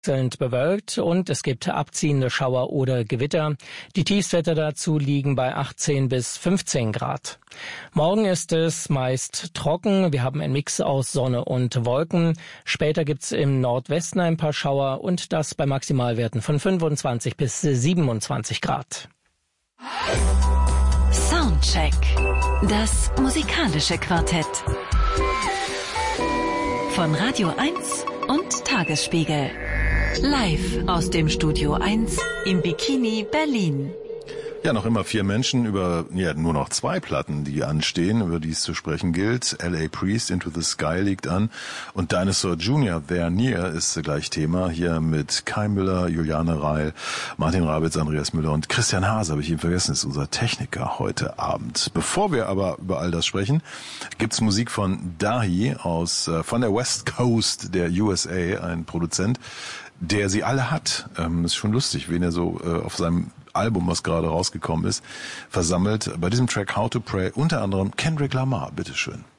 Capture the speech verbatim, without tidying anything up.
Wechselnd bewölkt und es gibt abziehende Schauer oder Gewitter. Die Tiefstwerte dazu liegen bei achtzehn bis fünfzehn Grad. Morgen ist es meist trocken. Wir haben einen Mix aus Sonne und Wolken. Später gibt's im Nordwesten ein paar Schauer und das bei Maximalwerten von fünfundzwanzig bis siebenundzwanzig Grad. Soundcheck. Das musikalische Quartett. Von Radio eins und Tagesspiegel. Live aus dem Studio eins im Bikini Berlin. Ja, noch immer vier Menschen über, ja, nur noch zwei Platten, die anstehen, über die es zu sprechen gilt. L A Priest, Into the Sky liegt an und Dinosaur Junior, There Near ist gleich Thema. Hier mit Kai Müller, Juliane Reil, Martin Rabitz, Andreas Müller und Christian Hase, habe ich eben vergessen, ist unser Techniker heute Abend. Bevor wir aber über all das sprechen, gibt's Musik von Dahi aus, von der West Coast der U S A, ein Produzent, der sie alle hat. Ähm, ist schon lustig, wen er so äh, auf seinem Album, was gerade rausgekommen ist, versammelt. Bei diesem Track How to Pray unter anderem Kendrick Lamar. Bitteschön.